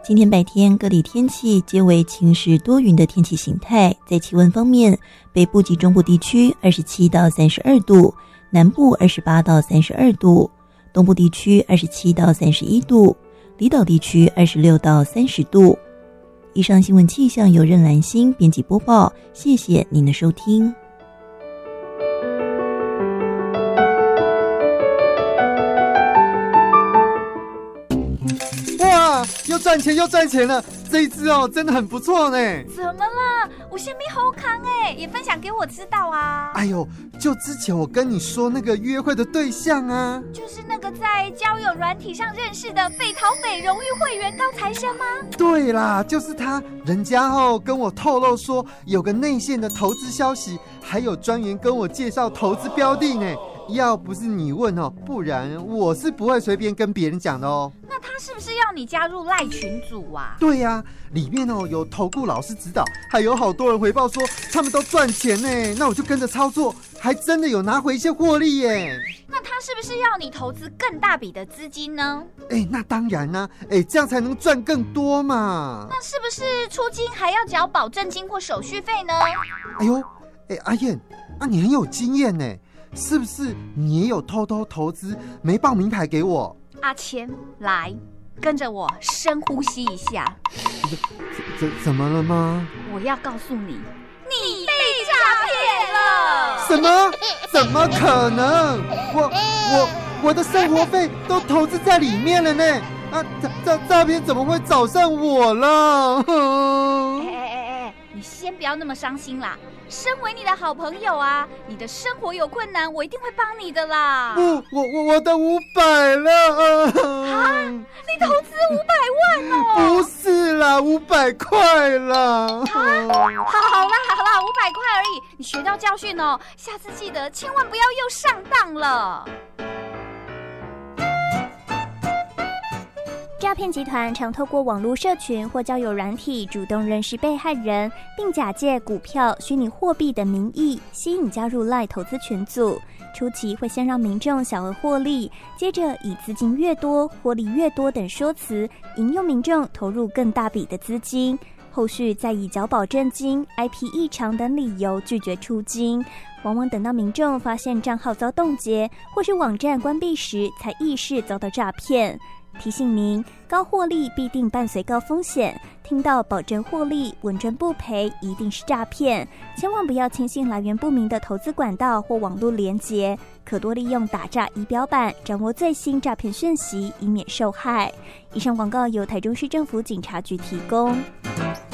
今天白天各地天气皆为晴时多云的天气形态。在气温方面，北部及中部地区27到32度，南部28到32度，东部地区27到31度，离岛地区26到30度。以上新闻气象由任兰心编辑播报，谢谢您的收听。 哇，又赚钱了！这一支真的很不错呢。 怎么了？我先没好康也分享给我知道啊。 哎呦，就之前我跟你说那个约会的对象啊， 就是那个在交友软体上认识的北桃北荣誉会员高材生吗？ 对啦，就是他。人家跟我透露说有个内线的投资消息，还有专员跟我介绍投资标的呢。要不是你问不然我是不会随便跟别人讲的哦。 那他是不是要你加入赖群组啊？ 对呀，里面有投顾老师指导，还有好多人回报说他们都赚钱呢。那我就跟着操作，还真的有拿回一些获利耶。 那他是不是要你投资更大笔的资金呢？ 那当然啦，这样才能赚更多嘛。 那是不是出金还要缴保证金或手续费呢？ 哎呦，阿燕，你很有经验呢。是不是你也有偷偷投资没报名牌给我？ 阿谦，来跟着我深呼吸一下。 怎么了吗？ 我要告诉你，你被诈骗了。 什么？怎么可能？我的生活费都投资在里面了呢。诈骗怎么会找上我了？ 你先不要那么伤心啦。身为你的好朋友啊，你的生活有困难，我一定会帮你的啦。 我的500了啊！你投资500万哦？ 不是啦，500块啦。 好啦，500块而已。你学到教训哦，下次记得千万不要又上当了。 诈骗集团常透过网络社群或交友软体主动认识被害人，并假借股票、虚拟货币等名义吸引加入赖投资群组。初期会先让民众小额获利，接着以资金越多、获利越多等说辞引诱民众投入更大笔的资金，后续再以缴保证金、IP 异常等理由拒绝出金。往往等到民众发现账号遭冻结或是网站关闭时，才意识遭到诈骗。提醒您，高获利必定伴随高风险，听到保证获利、稳赚不赔，一定是诈骗，千万不要轻信来源不明的投资管道或网络连结，可多利用打诈仪表板掌握最新诈骗讯息，以免受害。以上广告由台中市政府警察局提供。